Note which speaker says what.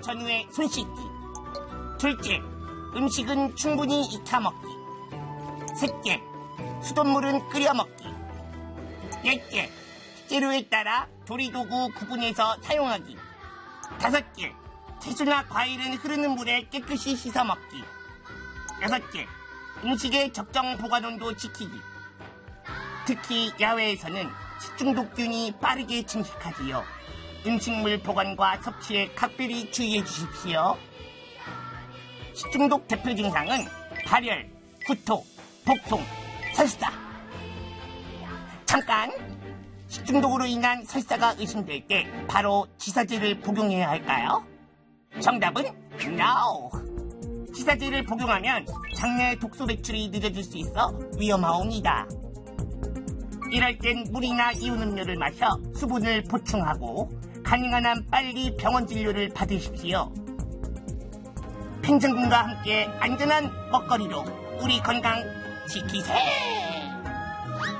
Speaker 1: 전후에 손 씻기. 둘째, 음식은 충분히 익혀 먹기. 셋째, 수돗물은 끓여 먹기. 넷째, 식재료에 따라 조리도구 구분해서 사용하기. 다섯째, 채소나 과일은 흐르는 물에 깨끗이 씻어 먹기. 여섯째, 음식의 적정 보관온도 지키기. 특히 야외에서는 식중독균이 빠르게 증식하지요. 음식물 보관과 섭취에 각별히 주의해 주십시오. 식중독 대표 증상은 발열, 구토, 복통, 설사. 잠깐! 식중독으로 인한 설사가 의심될 때 바로 지사제를 복용해야 할까요? 정답은 NO! 지사제를 복용하면 장내 독소 배출이 늦어질 수 있어 위험하옵니다. 이럴 땐 물이나 이온 음료를 마셔 수분을 보충하고 가능한 한 빨리 병원 진료를 받으십시오. 팽정군과 함께 안전한 먹거리로 우리 건강 지키세!